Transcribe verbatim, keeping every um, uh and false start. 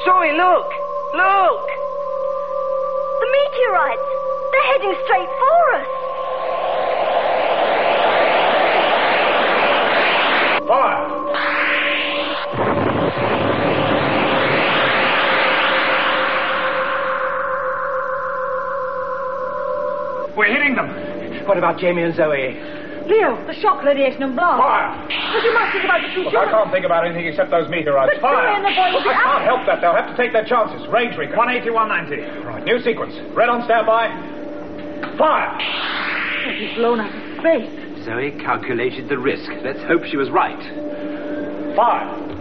Zoe, look! Look! The meteorites! They're heading straight for us! Fire! We're hitting them! What about Jamie and Zoe? Leo, the shock radiation and blast. Fire! But you must think about the two Look, I children. can't think about anything except those meteorites. But Fire! Zoe and the boy will be I out. can't help that. They'll have to take their chances. Range recon. one eighty, one ninety. Right, new sequence. Red on standby. Fire! He's blown out of space. Zoe calculated the risk. Let's hope she was right. Fire!